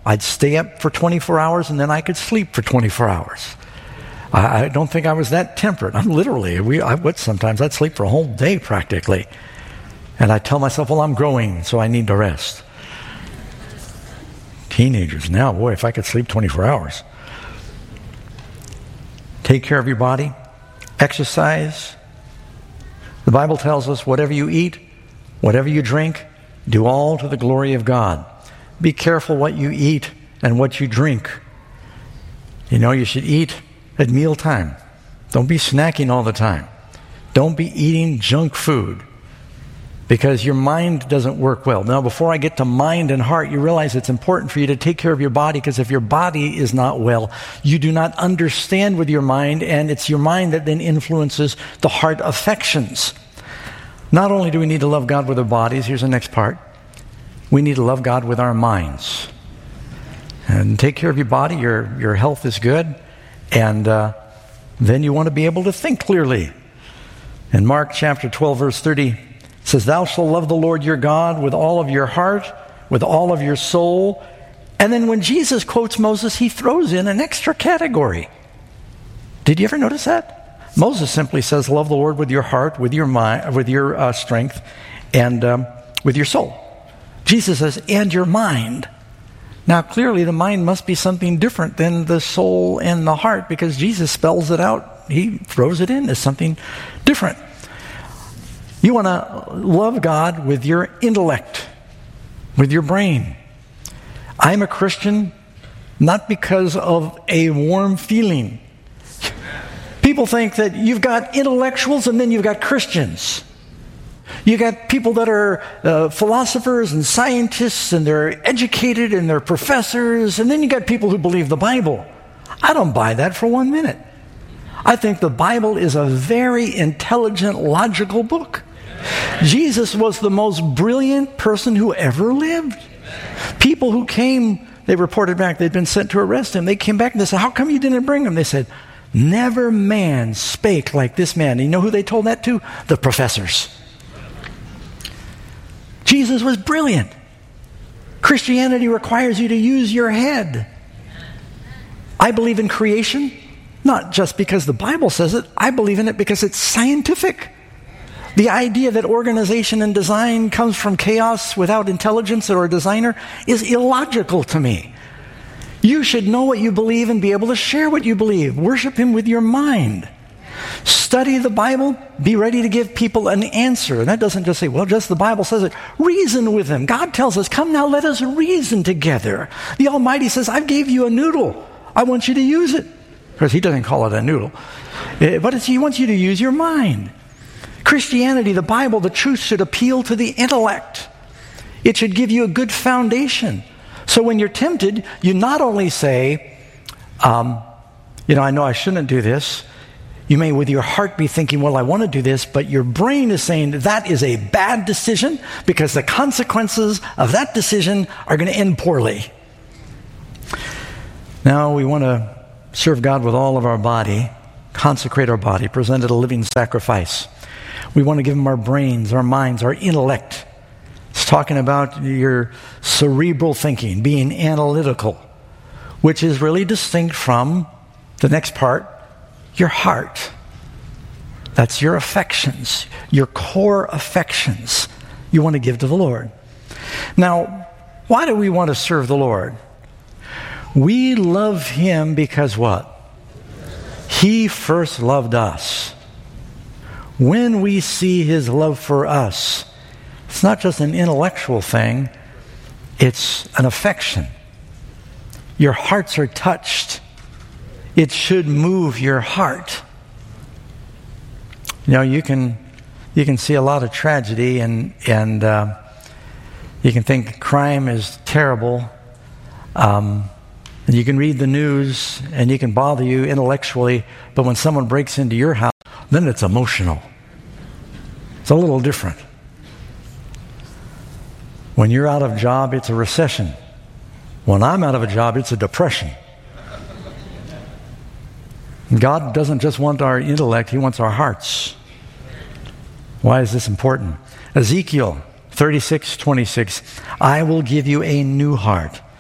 I'd stay up for 24 hours and then I could sleep for 24 hours. I don't think I was that temperate. I'm literally, sometimes I'd sleep for a whole day practically. And I tell myself, well, I'm growing, so I need to rest. Teenagers now, boy, if I could sleep 24 hours. Take care of your body. Exercise. The Bible tells us whatever you eat, whatever you drink, do all to the glory of God. Be careful what you eat and what you drink. You know, you should eat at mealtime. Don't be snacking all the time. Don't be eating junk food because your mind doesn't work well. Now, before I get to mind and heart, you realize it's important for you to take care of your body, because if your body is not well, you do not understand with your mind, and it's your mind that then influences the heart affections. Not only do we need to love God with our bodies, here's the next part. We need to love God with our minds. And take care of your body, your health is good, and then you want to be able to think clearly. In Mark chapter 12, verse 30, it says, "Thou shalt love the Lord your God with all of your heart, with all of your soul." And then when Jesus quotes Moses, he throws in an extra category. Did you ever notice that? Moses simply says, love the Lord with your heart, with your mind, with your strength, and with your soul. Jesus says, and your mind. Now, clearly, the mind must be something different than the soul and the heart, because Jesus spells it out. He throws it in as something different. You want to love God with your intellect, with your brain. I'm a Christian not because of a warm feeling. People think that you've got intellectuals and then you've got Christians. You got people that are philosophers and scientists, and they're educated and they're professors, and then you got people who believe the Bible. I don't buy that for 1 minute. I think the Bible is a very intelligent, logical book. Jesus was the most brilliant person who ever lived. People who came, they reported back, they'd been sent to arrest him. They came back and they said, how come you didn't bring him? They said, never man spake like this man. And you know who they told that to? The professors. Jesus was brilliant. Christianity requires you to use your head. I believe in creation, not just because the Bible says it. I believe in it because it's scientific. The idea that organization and design comes from chaos without intelligence or a designer is illogical to me. You should know what you believe and be able to share what you believe. Worship Him with your mind. Study the Bible. Be ready to give people an answer. And that doesn't just say, well, just the Bible says it. Reason with them. God tells us, come now, let us reason together. The Almighty says, I gave you a noodle. I want you to use it. Of course, He doesn't call it a noodle. But He wants you to use your mind. Christianity, the Bible, the truth should appeal to the intellect. It should give you a good foundation. So when you're tempted, you not only say, I know I shouldn't do this. You may with your heart be thinking, well, I want to do this, but your brain is saying that is a bad decision because the consequences of that decision are going to end poorly. Now we want to serve God with all of our body, consecrate our body, present it a living sacrifice. We want to give Him our brains, our minds, our intellect. It's talking about your cerebral thinking, being analytical, which is really distinct from the next part, your heart. That's your affections, your core affections you want to give to the Lord. Now, why do we want to serve the Lord? We love Him because what? He first loved us. When we see His love for us, it's not just an intellectual thing, it's an affection. Your hearts are touched. It should move your heart. You know, you can see a lot of tragedy and you can think crime is terrible. And you can read the news and you can bother you intellectually, but when someone breaks into your house, then it's emotional. It's a little different. When you're out of a job, it's a recession. When I'm out of a job, it's a depression. God doesn't just want our intellect, He wants our hearts. Why is this important? Ezekiel 36:26, I will give you a new heart